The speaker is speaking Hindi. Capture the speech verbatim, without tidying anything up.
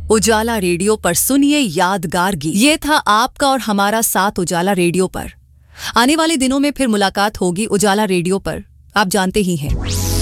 उजाला रेडियो पर सुनिए यादगार गीत। ये था आपका और हमारा साथ उजाला रेडियो पर। आने वाले दिनों में फिर मुलाकात होगी उजाला रेडियो पर, आप जानते ही हैं।